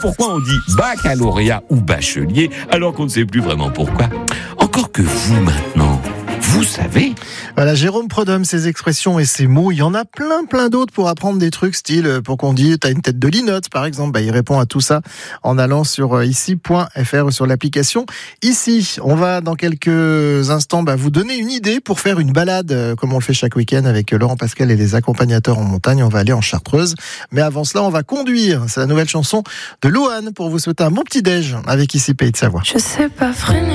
pourquoi on dit baccalauréat ou bachelier alors qu'on ne sait plus vraiment pourquoi? Encore que vous maintenant, vous savez. Voilà, Jérôme Prodhomme, ses expressions et ses mots, il y en a plein d'autres pour apprendre des trucs, style pour qu'on dise t'as une tête de linotte par exemple. Il répond à tout ça en allant sur ici.fr sur l'application Ici. On va dans quelques instants vous donner une idée pour faire une balade comme on le fait chaque week-end avec Laurent Pascal et les accompagnateurs en montagne. On va aller en Chartreuse, mais avant cela on va conduire. C'est la nouvelle chanson de Louane pour vous souhaiter un bon petit déj avec Ici Pays de Savoie. Je sais pas freiner.